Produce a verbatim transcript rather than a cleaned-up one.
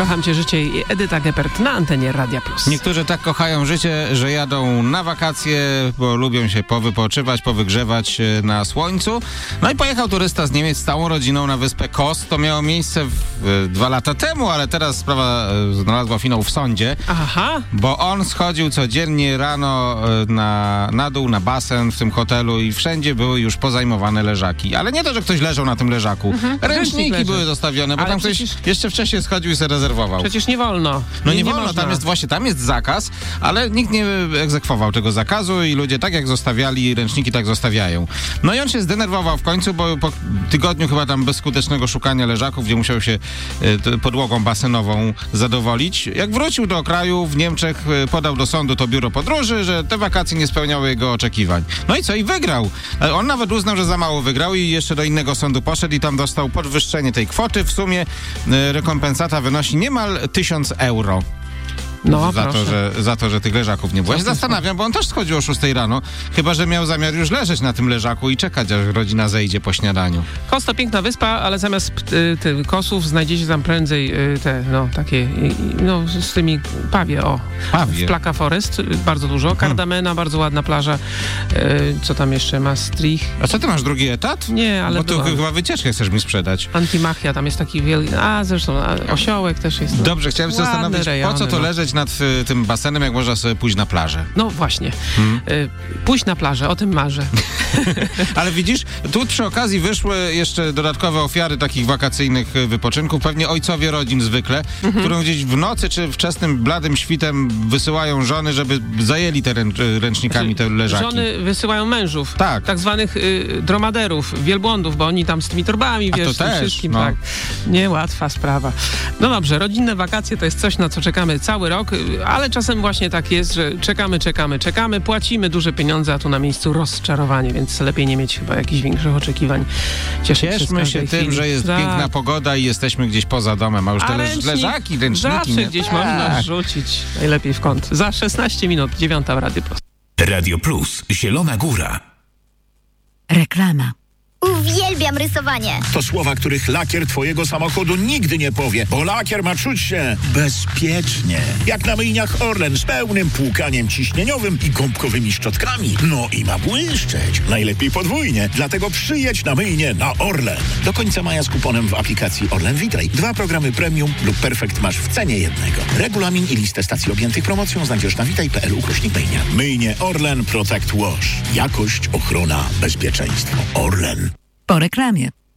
Kocham Cię życie i Edyta Geppert na antenie Radia Plus. Niektórzy tak kochają życie, że jadą na wakacje, bo lubią się powypoczywać, powygrzewać na słońcu. No i pojechał turysta z Niemiec z całą rodziną na wyspę Kos. To miało miejsce w, w, dwa lata temu, ale teraz sprawa e, znalazła finał w sądzie. Aha. Bo on schodził codziennie rano e, na, na dół, na basen w tym hotelu i wszędzie były już pozajmowane leżaki. Ale nie to, że ktoś leżał na tym leżaku. Mhm. Ręczniki były zostawione, bo ale tam przecież... ktoś jeszcze wcześniej schodził i sobie rezerwował. Przecież nie wolno. No nie, nie, nie nie wolno, można. tam jest właśnie, tam jest zakaz, ale nikt nie egzekwował tego zakazu i ludzie tak jak zostawiali ręczniki, tak zostawiają. No i on się zdenerwował w końcu, bo po tygodniu chyba tam bezskutecznego szukania leżaków, gdzie musiał się y, podłogą basenową zadowolić. Jak wrócił do kraju w Niemczech, y, podał do sądu to biuro podróży, że te wakacje nie spełniały jego oczekiwań. No i co? I wygrał. On nawet uznał, że za mało wygrał i jeszcze do innego sądu poszedł i tam dostał podwyższenie tej kwoty. W sumie y, rekompensata wynosi niemal tysiąc euro. No, za, to, że, za to, że tych leżaków nie było. Ja się zastanawiam, bo on też schodził o szóstej rano, chyba że miał zamiar już leżeć na tym leżaku i czekać, aż rodzina zejdzie po śniadaniu. Kos to piękna wyspa, ale zamiast y, ty, kosów znajdziecie tam prędzej y, te, no, takie, y, no, z tymi pawie, o. Pawie. W Plaka Forest, y, bardzo dużo. Kardamena, bardzo ładna plaża. Y, co tam jeszcze? Maastricht. A co, ty masz drugi etat? Nie, ale Bo tu byłam. chyba wycieczkę chcesz mi sprzedać. Antimachia, tam jest taki wielki, a zresztą a, osiołek też jest. No. Dobrze, chciałem się zastanowić, rejony, po co to no. leżeć nad y, tym basenem, jak można sobie pójść na plażę. No właśnie. Hmm. Y, pójść na plażę, o tym marzę. Ale widzisz, tu przy okazji wyszły jeszcze dodatkowe ofiary takich wakacyjnych wypoczynków. Pewnie ojcowie rodzin zwykle, mhm. którą gdzieś w nocy czy wczesnym, bladym świtem wysyłają żony, żeby zajęli te ręcz- ręcznikami te leżaki. Żony wysyłają mężów. Tak. Tak zwanych y, dromaderów, wielbłądów, bo oni tam z tymi torbami, A wiesz, to z tym też, wszystkim. no. Tak. Niełatwa sprawa. No dobrze, rodzinne wakacje to jest coś, na co czekamy cały rok, ale czasem właśnie tak jest, że czekamy, czekamy, czekamy, płacimy duże pieniądze, a tu na miejscu rozczarowanie, więc lepiej nie mieć chyba jakichś większych oczekiwań. Cieszyć Cieszmy się tym, chwili. że jest tak. piękna pogoda i jesteśmy gdzieś poza domem, a już te a leż- ręcznik, leżaki, ręczniki. zawsze nie? gdzieś tak. można rzucić, najlepiej w kąt. Za szesnaście minut, dziewiąta w Radio Plus. Radio Plus, Zielona Góra. Reklama. Uwielbiam rysowanie. To słowa, których lakier twojego samochodu nigdy nie powie, bo lakier ma czuć się bezpiecznie. Jak na myjniach Orlen z pełnym płukaniem ciśnieniowym i gąbkowymi szczotkami. No i ma błyszczeć. Najlepiej podwójnie. Dlatego przyjedź na myjnię na Orlen. Do końca maja z kuponem w aplikacji Orlen Witraj. Dwa programy premium lub perfekt masz w cenie jednego. Regulamin i listę stacji objętych promocją znajdziesz na witaj kropka p l ukośnik myjnia. Myjnie Orlen Protect Wash. Jakość, ochrona, bezpieczeństwo. Orlen. Po reklamie.